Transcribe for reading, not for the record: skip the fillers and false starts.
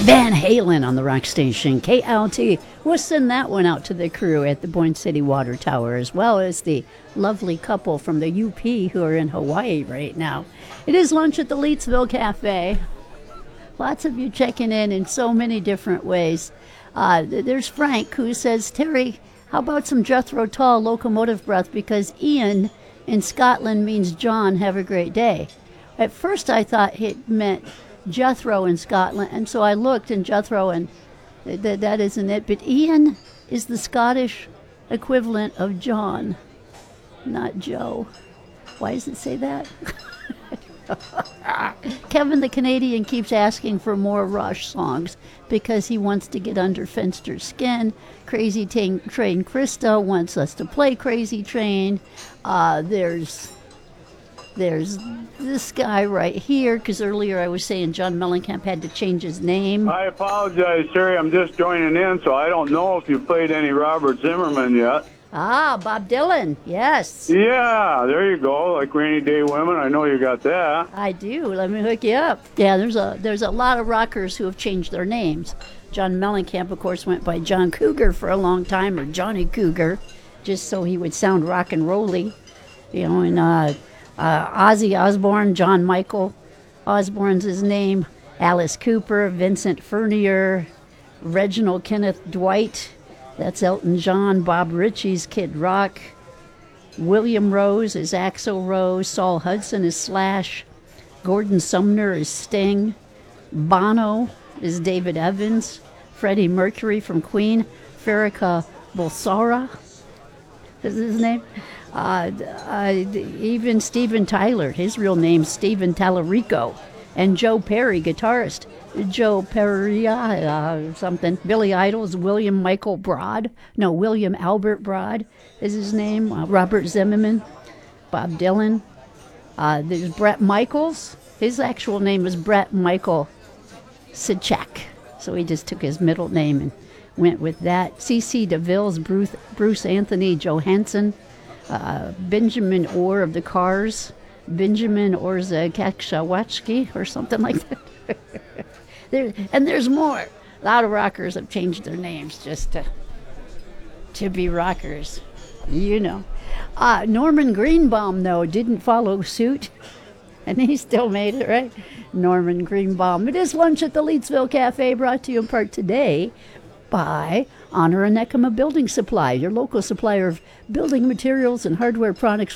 Van Halen on the rock station KLT. We'll send that one out to the crew at the Boyne City Water Tower, as well as the lovely couple from the UP who are in Hawaii right now. It is lunch at the Leetsville Cafe. Lots of you checking in so many different ways. There's Frank, who says, Terry, how about some Jethro Tull locomotive breath, because Ian in Scotland means John, have a great day. At first I thought it meant Jethro in Scotland, and so I looked in Jethro, and that isn't it. But Ian is the Scottish equivalent of John, not Joe. Why does it say that? Kevin the Canadian keeps asking for more Rush songs because he wants to get under Finster's skin. Crazy Train Krista wants us to play Crazy Train. There's this guy right here, because earlier I was saying John Mellencamp had to change his name. I apologize, Terry. I'm just joining in, so I don't know if you played any Robert Zimmerman yet. Ah, Bob Dylan, yes. Yeah, there you go. Like Rainy Day Women, I know you got that. I do. Let me hook you up. Yeah, there's a lot of rockers who have changed their names. John Mellencamp, of course, went by John Cougar for a long time, or Johnny Cougar, just so he would sound rock and rolly. You know, and Ozzy Osbourne, John Michael Osbourne's his name. Alice Cooper, Vincent Furnier, Reginald Kenneth Dwight. That's Elton John. Bob Ritchie's Kid Rock. William Rose is Axl Rose. Saul Hudson is Slash. Gordon Sumner is Sting. Bono is David Evans. Freddie Mercury from Queen. Farrakha Bulsara is his name. Even Steven Tyler, his real name's Steven Tallarico. And Joe Perry, guitarist. Joe Perry, something. Billy Idol's William Albert Broad is his name. Robert Zimmerman, Bob Dylan. There's Bret Michaels. His actual name is Bret Michael Sichak. So he just took his middle name and went with that. C.C. DeVille's Bruce Anthony Johansson. Benjamin Orr of the Cars. Benjamin Orzechowski or something like that. There's more. A lot of rockers have changed their names just to be rockers, you know. Norman Greenbaum, though, didn't follow suit, and he still made it, right? Norman Greenbaum. It is lunch at the Leetsville Cafe, brought to you in part today by Honor and Nekema Building Supply, your local supplier of building materials and hardware products